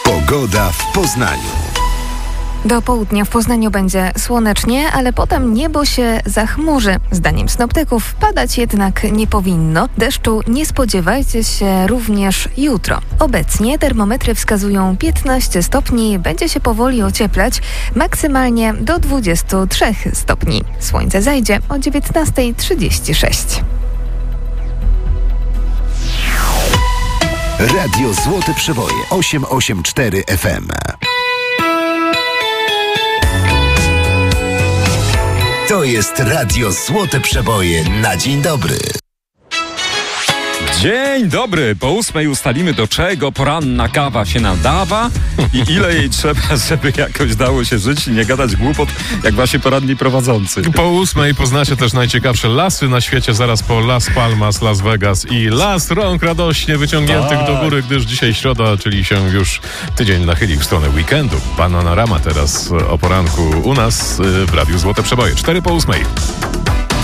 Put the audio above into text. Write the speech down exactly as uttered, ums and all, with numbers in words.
Pogoda w Poznaniu. Do południa w Poznaniu będzie słonecznie, ale potem niebo się zachmurzy. Zdaniem synoptyków padać jednak nie powinno. Deszczu nie spodziewajcie się również jutro. Obecnie termometry wskazują piętnaście stopni, będzie się powoli ocieplać, maksymalnie do dwudziestu trzech stopni. Słońce zajdzie o dziewiętnasta trzydzieści sześć. Radio Złote Przeboje osiem osiem cztery F M. To jest Radio Złote Przeboje na dzień dobry. Dzień dobry. Po ósmej ustalimy, do czego poranna kawa się nadawa i ile jej trzeba, żeby jakoś dało się żyć i nie gadać głupot, jak właśnie poranni prowadzący. Po ósmej poznacie też najciekawsze lasy na świecie, zaraz po Las Palmas, Las Vegas i Las Rąk radośnie wyciągniętych tak. do góry, gdyż dzisiaj środa, czyli się już tydzień nachyli w stronę weekendu. Panorama teraz o poranku u nas w Radiu Złote Przeboje. Cztery po ósmej.